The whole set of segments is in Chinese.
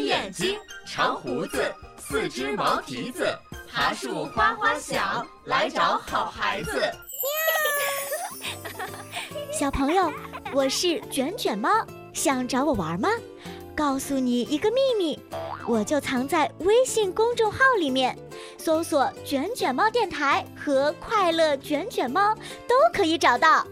眼睛，长胡子，四只毛蹄子，爬树哗哗响，来找好孩子。 小朋友，我是卷卷猫，想找我玩吗？告诉你一个秘密，我就藏在微信公众号里面，搜索卷卷猫电台和快乐卷卷猫都可以找到。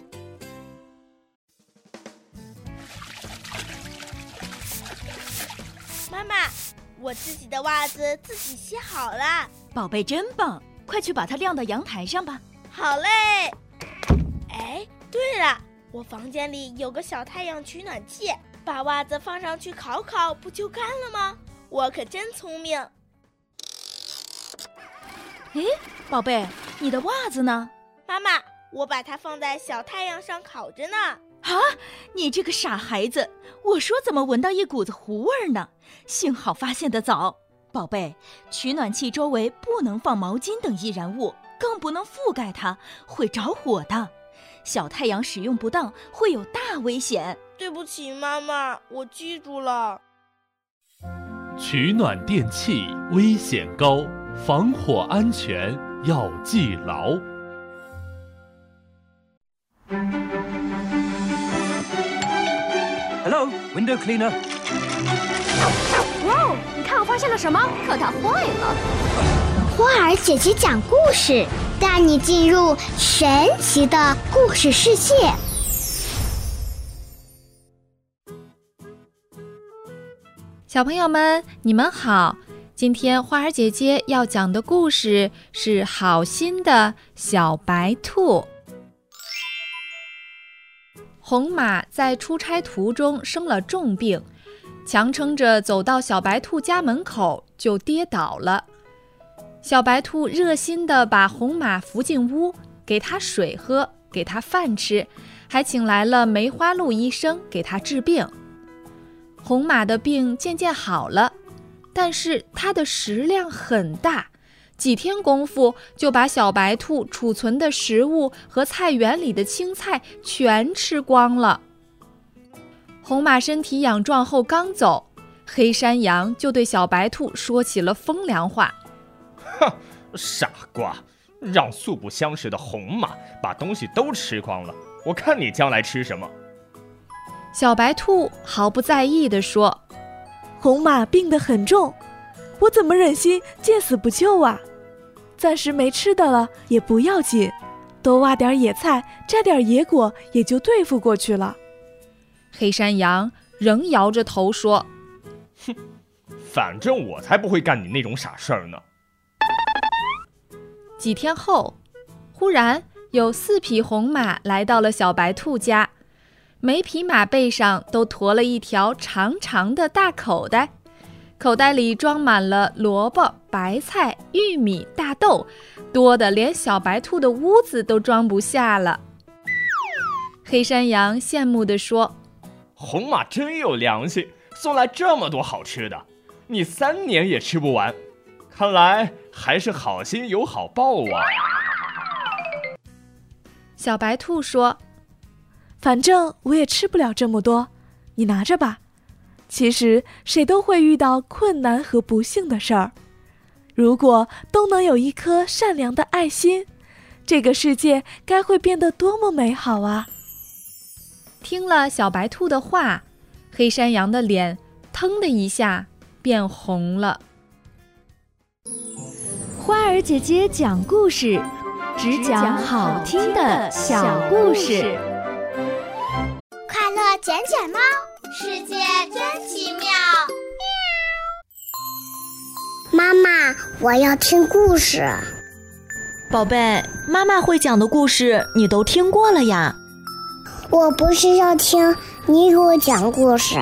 妈妈，我自己的袜子自己洗好了。 宝贝真棒，快去把它晾到阳台上吧。 好嘞。哎，对了，我房间里有个小太阳取暖器，把袜子放上去烤烤，不就干了吗？我可真聪明。 诶，宝贝，你的袜子呢？ 妈妈，我把它放在小太阳上烤着呢。 啊，你这个傻孩子，我说怎么闻到一股子糊味儿呢？幸好发现得早。宝贝，取暖器周围不能放毛巾等易燃物，更不能覆盖它，会着火的。小太阳使用不当会有大危险。 对不起妈妈，我记住了。 取暖电器危险高，防火安全要记牢。 Hello, window cleaner. 哇哦，你看我发现了什么？可它坏了。 花儿姐姐讲故事，带你进入神奇的故事世界。 小朋友们，你们好！今天花儿姐姐要讲的故事是好心的小白兔。红马在出差途中生了重病，强撑着走到小白兔家门口就跌倒了。小白兔热心地把红马扶进屋，给他水喝，给他饭吃，还请来了梅花鹿医生给他治病。红马的病渐渐好了，但是它的食量很大，几天功夫就把小白兔储存的食物和菜园里的青菜全吃光了。红马身体养壮后刚走，黑山羊就对小白兔说起了风凉话。 哼，傻瓜，让素不相识的红马把东西都吃光了，我看你将来吃什么。 小白兔毫不在意地说， 红马病得很重，我怎么忍心见死不救啊？暂时没吃的了也不要紧，多挖点野菜，摘点野果，也就对付过去了。 黑山羊仍摇着头说， 哼，反正我才不会干你那种傻事儿呢。 几天后，忽然有4匹红马来到了小白兔家，每匹马背上都驮了一条长长的大口袋，口袋里装满了萝卜、白菜、玉米、大豆，多得连小白兔的屋子都装不下了。黑山羊羡慕地说， 红马真有良心，送来这么多好吃的，你3年也吃不完，看来还是好心有好报啊。 小白兔说， 反正我也吃不了这么多，你拿着吧。其实谁都会遇到困难和不幸的事儿，如果都能有一颗善良的爱心，这个世界该会变得多么美好啊！ 听了小白兔的话，黑山羊的脸腾的一下变红了。 花儿姐姐讲故事，只讲好听的小故事。 快乐卷卷猫，世界真奇妙。妈妈，我要听故事。 宝贝，妈妈会讲的故事你都听过了呀。 我不是要听你给我讲故事，